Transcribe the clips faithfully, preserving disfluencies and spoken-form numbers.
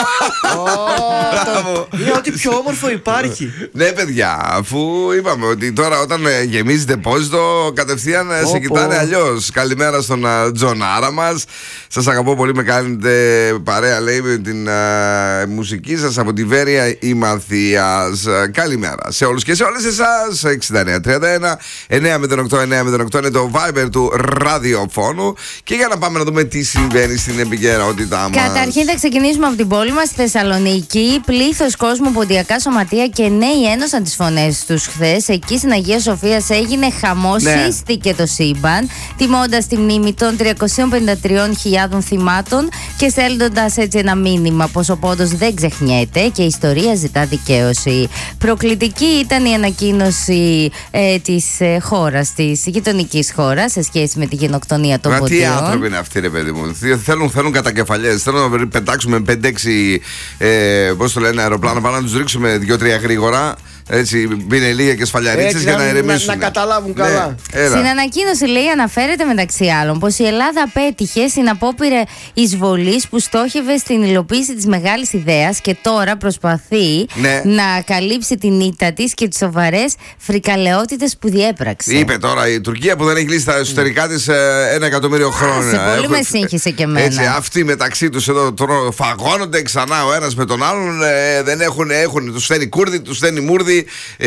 Είναι ό,τι πιο όμορφο υπάρχει. Ναι, παιδιά, αφού είπαμε ότι τώρα όταν γεμίζει ντεπόζιτο, κατευθείαν σε κοιτάνε αλλιώς. Καλημέρα στον Τζονάρα μας. Σας αγαπώ πολύ, με κάνετε παρέα, λέει, με την uh, μουσική σας από τη Βέρεια η Μαθίας. Καλημέρα σε όλους και σε όλες εσάς. εξήντα εννέα τριάντα ένα εννιά μηδέν οκτώ εννιά μηδέν οκτώ είναι το Viber του ραδιοφώνου. Και για να πάμε να δούμε τι συμβαίνει στην επικαιρότητά μας. Καταρχήν θα ξεκινήσουμε από την πόλη μας, στη Θεσσαλονίκη. Πλήθος κόσμου, ποντιακά σωματεία και νέοι ένωσαν τις φωνές τους χθες. Εκεί στην Αγία Σοφίας έγινε χαμός, ναι. Σύστηκε το σύμπαν, τιμώντας τη μνήμη των τριακοσίων πενήντα τριών χιλιάδων θυμάτων και στέλνοντας έτσι ένα μήνυμα πως ο πόντος δεν ξεχνιέται και η ιστορία ζητά δικαίωση. Προκλητική ήταν η ανακοίνωση ε, της ε, χώρας, της γειτονικής χώρας, σε σχέση με τη γενοκτονία των ποντιών. Τι άνθρωποι είναι αυτοί, ρε παιδί μου. Θέλουν, θέλουν κατακεφαλιές. Θέλουν να πετάξουμε πέντε έξι ε, πώς το λένε, αεροπλάνα πάνω, να τους ρίξουμε δύο τρία γρήγορα. Έτσι, πινελία και σφαλιαρίτσες για να, να ηρεμήσουν. Να, να καταλάβουν καλά. Ναι, στην ανακοίνωση, λέει, αναφέρεται μεταξύ άλλων πως η Ελλάδα πέτυχε στην απόπειρα εισβολής που στόχευε στην υλοποίηση της μεγάλης ιδέας και τώρα προσπαθεί, ναι, να καλύψει την ήττα της και τις σοβαρές φρικαλαιότητες που διέπραξε. Είπε τώρα η Τουρκία που δεν έχει λύσει τα εσωτερικά της ε, ένα εκατομμύριο χρόνια. Σε πολύ με σύγχυσε και εμένα. Έτσι, αυτοί μεταξύ τους εδώ τώρα φαγώνονται ξανά ο ένας με τον άλλον. Ε, δεν έχουν, έχουν, τους στέλνει Κούρδοι, τους στέλνει Μούρδοι. Ε,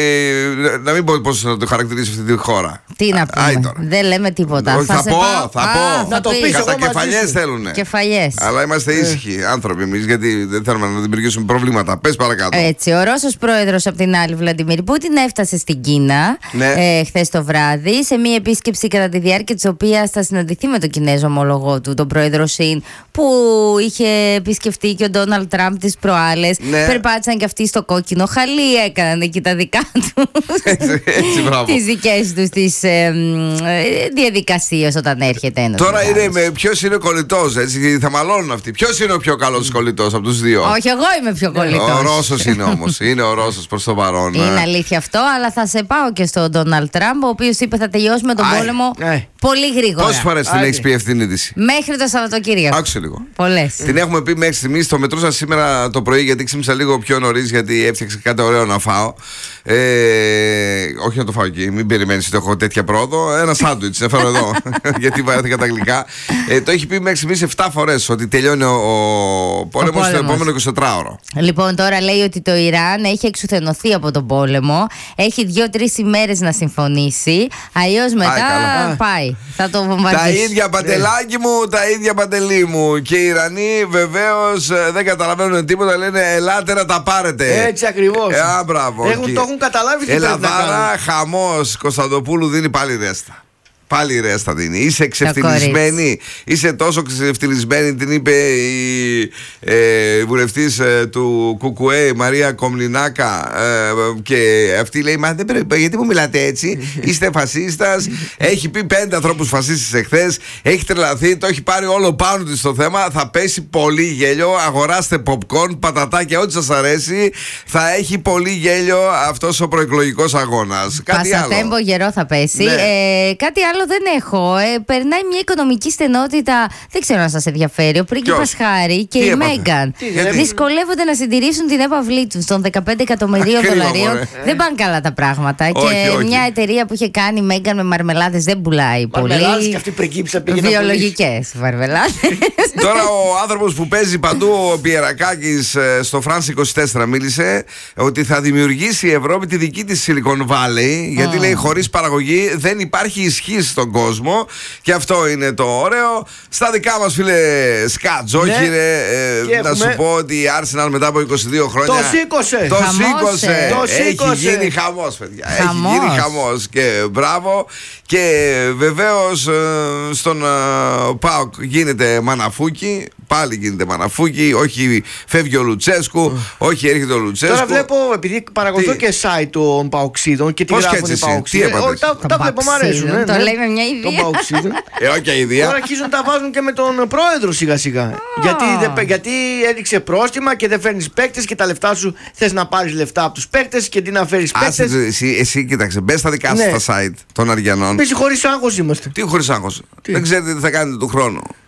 να μην πω πώς να το χαρακτηρίσει αυτή τη χώρα. Τι να πούμε. Άι, δεν λέμε τίποτα. Όχι, θα, θα, πω, πάω... θα Α, πω. Να το πεις. Κατά κεφαλιές θέλουν. Κεφαλιές. Αλλά είμαστε ήσυχοι ε. άνθρωποι εμείς, γιατί δεν θέλουμε να δημιουργήσουμε προβλήματα. Πες παρακάτω. Έτσι, ο Ρώσος πρόεδρος από την άλλη, Βλαντιμίρ Πούτιν, έφτασε στην Κίνα, ναι, ε, χθες το βράδυ, σε μια επίσκεψη κατά τη διάρκεια της οποίας θα συναντηθεί με τον Κινέζο ομολογό του, τον πρόεδρο Σιν, που είχε επισκεφτεί και ο Ντόναλντ Τραμπ τις προάλλες. Ναι. Περπάτησαν και αυτοί στο κόκκινο χαλί, έκαναν εκεί τα δικά του. Τις δικές τους τις ε, διαδικασίες όταν έρχεται ένας. Τώρα είναι με ποιος είναι ο κολλητός, έτσι, θα μαλώνουν αυτοί. Ποιος είναι ο πιο καλός κολλητός από τους δύο? Όχι, εγώ είμαι πιο κολλητός. Ο Ρώσος είναι όμως. Είναι ο Ρώσος προς το παρόν. Είναι αλήθεια αυτό, αλλά θα σε πάω και στον Ντόναλντ Τραμπ, ο οποίος είπε θα τελειώσουμε τον Άι. πόλεμο Άι. πολύ γρήγορα. Πόσες φορές την έχεις πει αυτήν την είδηση? Μέχρι το Σαββατοκύριακο. Άκουσε λίγο. Πολλές. Την έχουμε πει μέχρι στιγμής. Το μετρούσα σήμερα το πρωί, γιατί ξύπνησα λίγο πιο νωρίς, γιατί έφτιαξε κάτι ωραίο να φάω. Ε, όχι να το φάω εκεί, μην περιμένεις ότι έχω τέτοια πρόοδο. Ένα σάντουιτς, να φέρω εδώ. Γιατί βαρέθηκα τα αγγλικά. Ε, το έχει πει μέχρι στιγμής επτά φορές ότι τελειώνει ο, ο πόλεμος στο επόμενο εικοσιτετράωρο. Λοιπόν, τώρα λέει ότι το Ιράν έχει εξουθενωθεί από τον πόλεμο. Έχει δύο-τρεις ημέρες να συμφωνήσει. Αλλιώς μετά Άι, πάει. Θα το βομβαρδίσει. Τα ίδια παντελάκι μου, τα ίδια παντελή μου. Και οι Ιρανοί βεβαίως δεν καταλαβαίνουν τίποτα. Λένε ελάτε να τα πάρετε. Έτσι ακριβώς. Ε, α, μπράβο. Έχουν, το έχουν καταλάβει τι πρέπει να Ελαδάρα, χαμός. Κωνσταντοπούλου δίνει πάλι ρέστα. Πάλι ρέστα δίνει. Είσαι ξεφτυλισμένη. Είσαι τόσο ξεφτυλισμένη, την είπε η ε, βουλευτής ε, του Κουκουέ, η Μαρία Κομνηνάκα. Ε, και αυτή λέει: μα δεν πρέπει, γιατί μου μιλάτε έτσι? Είστε φασίστας. Έχει πει πέντε ανθρώπους φασίστες εχθές. Έχει τρελαθεί. Το έχει πάρει όλο πάνω της το θέμα. Θα πέσει πολύ γέλιο. Αγοράστε popcorn, πατατάκια, ό,τι σας αρέσει. Θα έχει πολύ γέλιο αυτός ο προεκλογικός αγώνας. Κάτι άλλο. Πασατέμπο γερό θα πέσει. Ναι. Ε, κάτι άλλο δεν έχω. Ε, περνάει μια οικονομική στενότητα. Δεν ξέρω αν σας ενδιαφέρει. Ο πρίγκιπας Χάρη και Τι η έπαθε? Μέγκαν Γιατί? δυσκολεύονται να συντηρήσουν την έπαυλή τους των δεκαπέντε εκατομμυρίων δολαρίων. Ε. Δεν πάνε καλά τα πράγματα. Όχι, και όχι. μια εταιρεία που είχε κάνει η Μέγκαν με μαρμελάδες δεν πουλάει πολύ. Μαρμελάδες και αυτή πριγκίπισσα πήγε. Βιολογικές μαρμελάδες. Τώρα ο άνθρωπος που παίζει παντού, ο Πιερακάκης, στο France είκοσι τέσσερα μίλησε ότι θα δημιουργήσει η Ευρώπη τη δική της Silicon Valley. Γιατί Oh. λέει χωρίς παραγωγή δεν υπάρχει ισχύ στον κόσμο. Και αυτό είναι το ωραίο. Στα δικά μας, φίλε Σκατζόχυρε, ναι. ε, να σου πω ότι η Arsenal μετά από είκοσι δύο χρόνια το σήκωσε. Το Χαμός, σήκωσε. Το Έχει σήκωσε. γίνει χαμός, παιδιά. Χαμός. Έχει γίνει χαμός. Και μπράβο. Και βεβαίως ε, στον ε, ΠΑΟΚ γίνεται μαναφούκι. Πάλι γίνεται μαναφούκι. Όχι φεύγει ο Λουτσέσκου. Όχι έρχεται ο Λουτσέσκου. Τώρα βλέπω, επειδή παρακολουθώ Τι? και site των Παοξίδων και τι Πώς γράφουν και οι έτσι εσύ? Παοξίδες. Τι έπαθες? Τα, τα βλέπω, μ' αρέσουν. Παοξίδων, το λέει με μια Των ιδέα. Παοξίδων. Ε, όχι αηδία. Τώρα αρχίζουν να τα βάζουν και με τον πρόεδρο σιγά σιγά. Γιατί, δεν- γιατί έδειξε πρόστιμα και δεν φέρνεις παίκτες και τα λεφτά σου θες να πάρεις λεφτά από τους παίκτες και τι να φέρεις Άσε, παίκτες. εσύ, εσύ κοίταξε, μπες στα δικά σου Ναι. τα site των Αριανών. Εμείς χωρίς άγχος είμαστε. Τι χωρίς άγχος. Δεν ξέρετε τι θα κάνετε του χρόνου.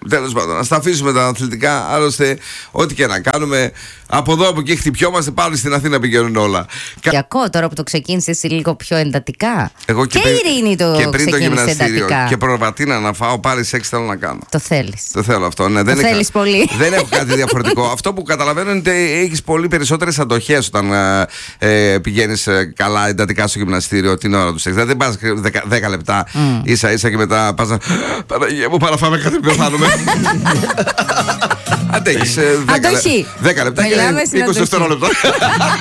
Τέλος πάντων, να τα αφήσουμε τα αθλητικά. Άλλωστε, ό,τι και να κάνουμε, από εδώ από εκεί χτυπιόμαστε, πάλι στην Αθήνα πηγαίνουν όλα. Κυριακό, τώρα που το ξεκίνησε λίγο πιο εντατικά. Εγώ και, και η Ειρήνη το και πριν το γυμναστήριο. Εντατικά. Και προβατίνα να φάω, πάλι σεξ θέλω να κάνω. Το θέλεις. Το θέλω αυτό. Ναι, το δεν θέλεις έχω, πολύ. Δεν έχω κάτι διαφορετικό. Αυτό που καταλαβαίνω είναι ότι έχεις πολύ περισσότερες αντοχές όταν ε, πηγαίνεις ε, καλά εντατικά στο γυμναστήριο την ώρα του σεξ. Δηλαδή δεν πας δέκα λεπτά mm. ίσα ίσα και μετά πας να. Παναγία μου, παραφάμε κάτι που πεθάνουμε. Αντέχεις δέκα λεπτά και είκοσι δευτερόλεπτα.